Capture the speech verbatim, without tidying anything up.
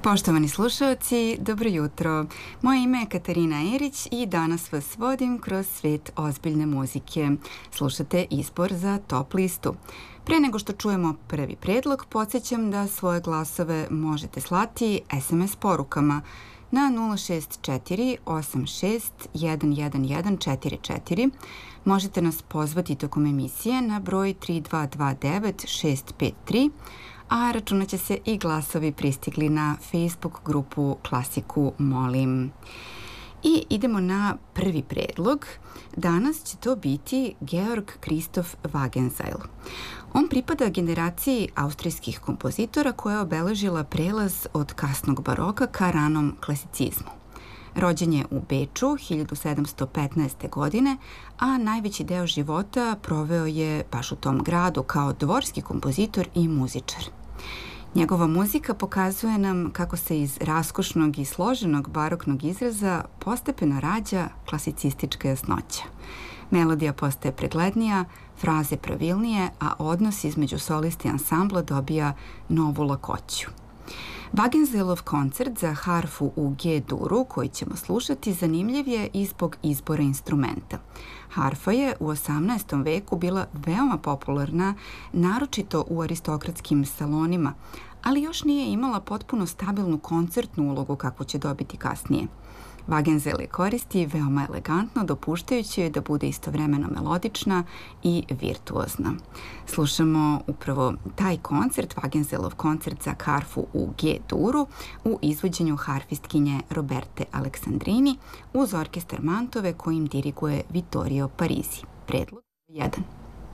Poštovani slušalci, dobro jutro. Moje ime je Katarina Erić i danas vas vodim kroz svet ozbiljne muzike. Slušate izbor za top listu. Pre nego što čujemo prvi predlog, podsjećam da svoje glasove možete slati es em es porukama na nula šest četiri osam šest jedan jedan jedan četiri četiri. Možete nas pozvati tokom emisije na broj tri dva dva devet šest pet tri, a računat će se i glasovi pristigli na Facebook grupu Klasiku Molim. I idemo na prvi predlog. Danas će to biti Georg Christoph Wagenseil. On pripada generaciji austrijskih kompozitora koja je obeležila prelaz od kasnog baroka ka ranom klasicizmu. Rođen je u Beču hiljadu sedamsto petnaeste. godine, a najveći deo života proveo je baš u tom gradu kao dvorski kompozitor i muzičar. Njegova muzika pokazuje nam kako se iz raskošnog i složenog baroknog izraza postepeno rađa klasicistička jasnoća. Melodija postaje preglednija, fraze pravilnije, a odnos između solisti i ansambla dobija novu lakoću. Wagenseilov koncert za harfu u G-duru, koji ćemo slušati, zanimljiv je i zbog izbora instrumenta. Harfa je u osamnaestom veku bila veoma popularna, naročito u aristokratskim salonima, ali još nije imala potpuno stabilnu koncertnu ulogu kakvu će dobiti kasnije. Wagenseil je koristi veoma elegantno, dopuštajući joj da bude istovremeno melodična i virtuozna. Slušamo upravo taj koncert, Wagenseilov koncert za harfu u G-duru, u izvođenju harfistkinje Roberte Aleksandrini uz orkestar Mantove kojim diriguje Vittorio Parisi. Predlog jedan.